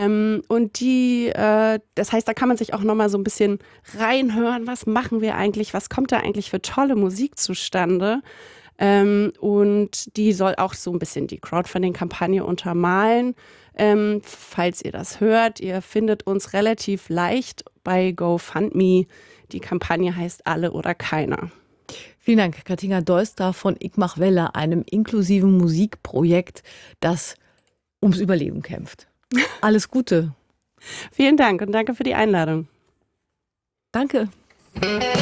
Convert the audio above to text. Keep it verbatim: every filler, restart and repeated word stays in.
Ähm, und die, äh, das heißt, da kann man sich auch nochmal so ein bisschen reinhören, was machen wir eigentlich, was kommt da eigentlich für tolle Musik zustande. Ähm, und die soll auch so ein bisschen die Crowdfunding-Kampagne untermalen. Ähm, falls ihr das hört, ihr findet uns relativ leicht bei GoFundMe. Die Kampagne heißt Alle oder Keiner. Vielen Dank, Katinka Deustra von Ich mach Welle, einem inklusiven Musikprojekt, das ums Überleben kämpft. Alles Gute. Vielen Dank und danke für die Einladung. Danke.